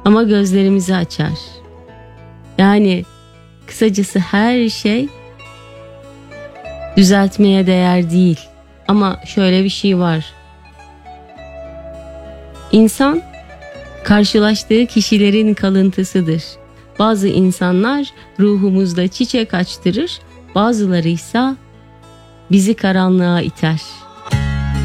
ama gözlerimizi açar. Yani kısacası her şey düzeltmeye değer değil. Ama şöyle bir şey var. İnsan karşılaştığı kişilerin kalıntısıdır. Bazı insanlar ruhumuzda çiçek açtırır, bazıları ise bizi karanlığa iter.